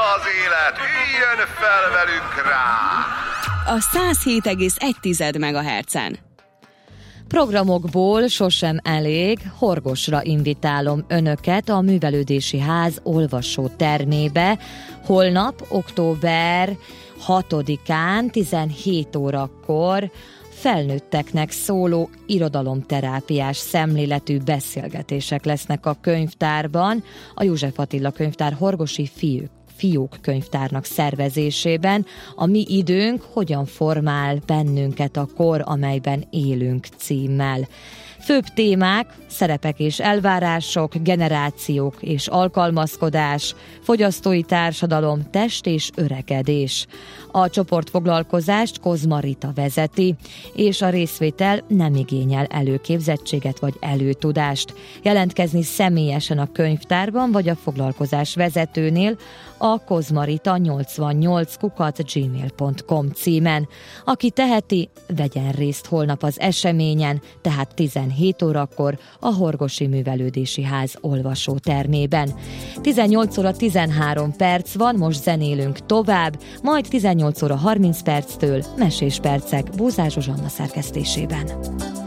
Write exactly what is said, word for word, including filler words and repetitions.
az élet, üljön fel velünk rá! A száz hét egész egy megahertzen. Programokból sosem elég, Horgosra invitálom önöket a Művelődési Ház olvasó termébe. Holnap, október hatodikán, tizenhét órakor felnőtteknek szóló irodalomterápiás szemléletű beszélgetések lesznek a könyvtárban, a József Attila Könyvtár Horgosi fiúk. Fiók könyvtárnak szervezésében. A mi időnk hogyan formál bennünket a kor, amelyben élünk címmel. Főbb témák, szerepek és elvárások, generációk és alkalmazkodás, fogyasztói társadalom, test és öregedés. A csoportfoglalkozást Kozma Rita vezeti, és a részvétel nem igényel előképzettséget vagy előtudást. Jelentkezni személyesen a könyvtárban vagy a foglalkozás vezetőnél a kozmarita nyolcvannyolc kukac gmail pont com címen. Aki teheti, vegyen részt holnap az eseményen, tehát tizenhét órakor a Horgosi Művelődési Ház olvasótermében. tizennyolc óra tizenhárom perc van, most zenélünk tovább, majd tizennyolc óra harminc perctől Mesés percek Bózár Zsuzsanna szerkesztésében.